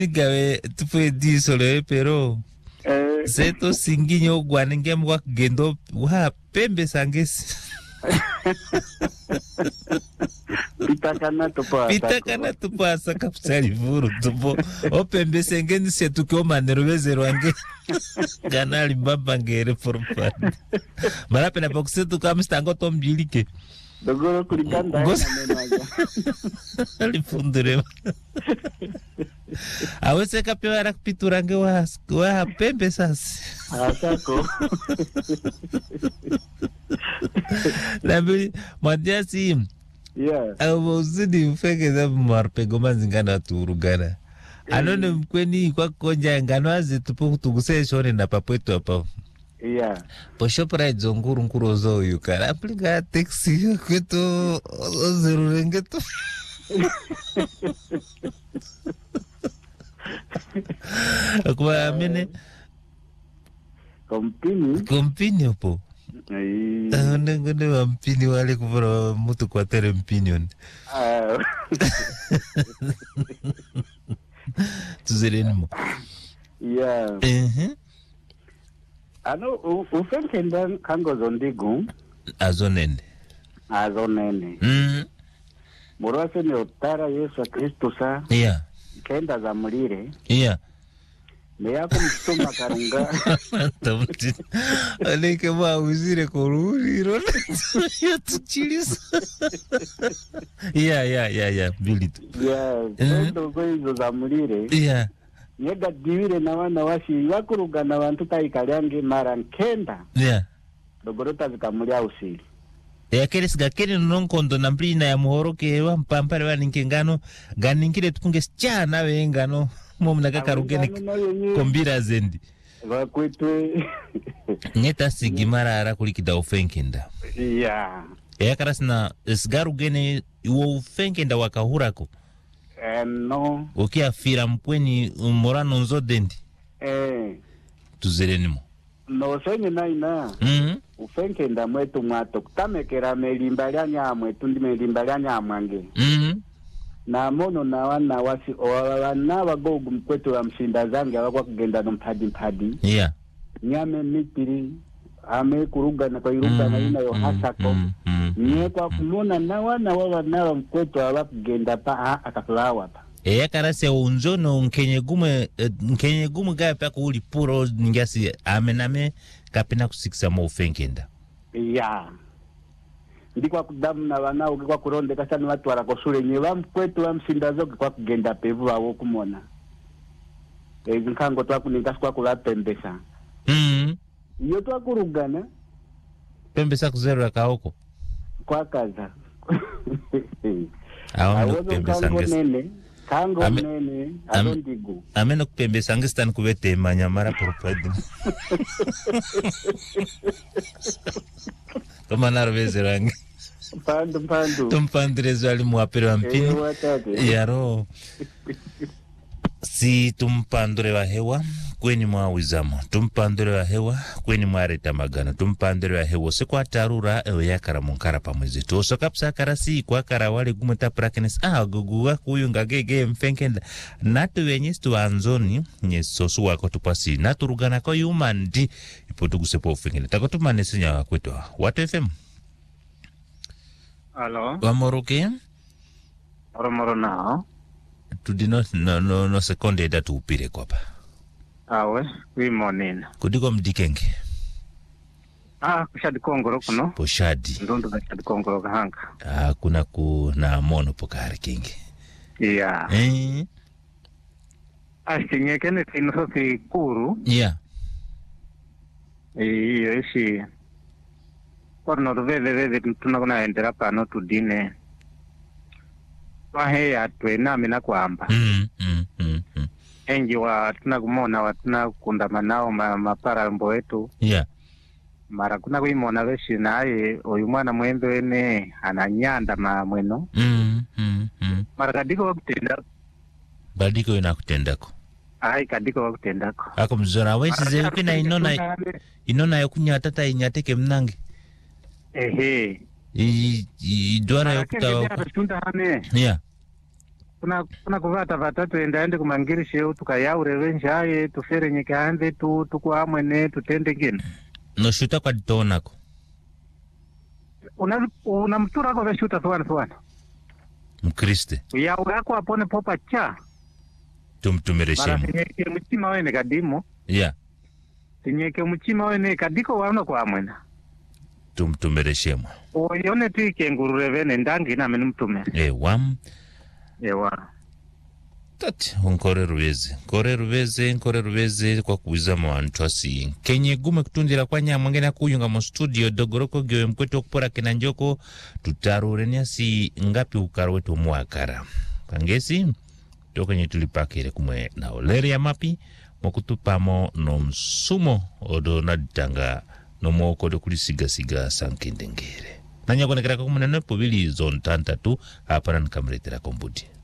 Gawe tupe disole pero seto singinyo gwaninge mwa gendo wa pembe sangesi. Pitakana tupasa kapsali vuru tupo opembe sengeni setu kyo manerweze rwange ganali mbamba ngere forfani mara pena boxetu kama stango tombilike dogoro kulikanda na menaja alifundure awese kapyo ara kupiturange wa pembe sasi asako labi madiasi awo zidi ufeke za marpe goma zingana turugana anone mkweni kwa konja ngano azi tupo tuguse shore na papwetu hapa posho pra zonguru nkuro zo yukara aplika taxi kwetu ozero rengeto kwa amene kompini opo ngone wa mpini wale kuvura mutu kwa tere mpinion tuzirenimo ano ufenkenda kango zondigu azonene murwase ni otara Yesu Kristo sa kenda za mulire Meyako mtuma karunga tamti aleke wa uzire koruri tuchilisa bilito ndo goizo za mulire nyega divire na wana washi wakurugana wantu taikalange mara nkenda dogorota zikamulia usiri yakeres gakene nonkondo na mplina ya muhoroke wa mpampare wa ninkengano ganinkire tukunge chana wengano momna kakarugene kombira zendi wakwetwe nyeta sigimara ara kulikida ufenkenda yakarasina sgarugene wo ufenkenda wakahurako no ukiafira mpweni umorano nzodendi tuzerenimo no senye naina ufenkenda mwetu mwato kutamekera melimba lya nyamwe tundi melimba lya nyamwange na mono na wana wasi wana wagogu mkwetu wa mshinda zange wakwa kugenda no mpadi nyame mitiri ame kuruga na kwa iruga na ina yo hasako nye kwa kumona na wana mkwetu wa kugenda pa akafulawa pa karase unzono nkenye gumu gaya pa kuhuli puro ngasi amename kapina kusikisa mo ufenkenda ndikwa kudamu na wanao kwa kuronde kasani watu warakosule nyewa mkwetu wa mshinda zoke kwa kugenda pevu wa wokumona nkango tuwa kunikasi kwa kula pembesa iyo tuwa kurugana pembesa kuzero ya kaoko kwa kaza awono kupembesa ngesi kango nene alondigu ameno kupembesa ngesi tani kubete manyamara propadi Toma narveze rangi pandu tumpandrezo ali muapere wa mpini yaro si tumpandre wa hewa kweni mwa wizamo tumpandre wa hewa kweni mwa reta magana tumpandre wa hewa se kwa tarura yakara munkara pamwezi to so kapsa karasi kwa kara wale gumeta prakenes guguwa kuyunga gege mfenkenda natu wenyistu anzoni nyesosu wako tupasi naturugana ko yumandi ipotuguse po fengenda takotumane sinya kwetu Watu FM. Hello. Wamoroke? Moro nao. Tudino no sekonde da tuupire kwapa. Awe, wimonena. Kudiko mdikenge. Kushadi kongoro kuno. Poshadi. Ndondo kushadi kongoro kahanga. Kuna mono pokari kingi. Ashinye kene tinosofi kuru. Iyo ishi. Korno veve tunakuna endera pano tudine. Wahe ya tuena mina kwamba. Enji wa tunakumona wa tunakundamana mapara mbo wetu. Mara kuna kuimona veshi nae oyumwana mwembe wene ananyanda mweno. Mara kadiko wakutenda. Badiko inakutendako. Kadiko wakutendako. Ako mzora wesi zeukina inona yokunya tata inyateke mnangi. Idwara yokuta wako. kuna kuvata vatatu ende kumangirishe tukayaure venjaye tufere nyike hande tukuamwene tutende ngine no shuta kwa ditonako una mtura ko veshuta swana mkriste yaure ko apone popa cha tumtumereshemo tinyeke mutima wene kadimo tinyeke mutima wene kadiko waona kwa amwena tumtumereshemo oyone tike ngurure vene ndangi na menu mtumere ewa tati nkore ruveze kwa kuwizama wantu asi kenye gume kutundira kwa nyamwange na kuyunga mo studio dogoroko gewe mkweto kupora kina njoko tutarureni asi ngapi ukara wetu mwakara pangesi toka nye tulipakire kumwe na oleri ya mapi mokutupamo no msumo odo na ditanga no moko do kulisiga sankindengere nanya konekera kumune nepo bili zon tanta tu hapa na nkamretera kombudi